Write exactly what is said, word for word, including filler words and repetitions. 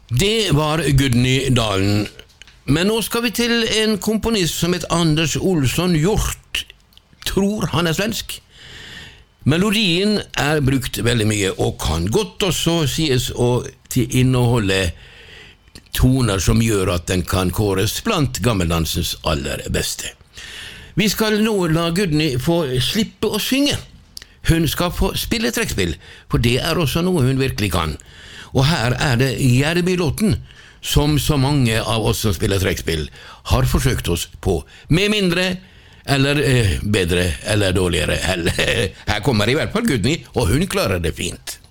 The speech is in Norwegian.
Det var Gudny Dalen. Men nå skal vi til en komponist som heter Anders Olsson Hjort. Tror han er svensk. Melodien er brukt veldig mye, og kan godt også sies å inneholde toner som gjør at den kan kåres blant gammeldansens aller beste. Vi skal nå la Gudny få slippe å synge. Hun skal få spille trekkspill, for det er også noe hun virkelig kan. Og her er det Gjerdeby-låten, som så mange av oss som spiller trekkspill har forsøkt oss på, med mindre eller eh, bedre eller dårligere. Her kommer i hvert fall Gudny, og hun klarer det fint.